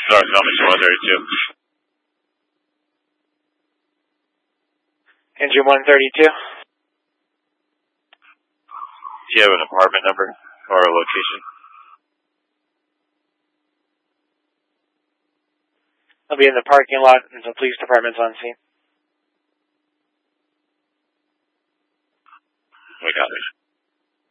North Elmington 132. Engine 132. Do you have an apartment number or a location? I'll be in the parking lot until police department's on scene. We got it.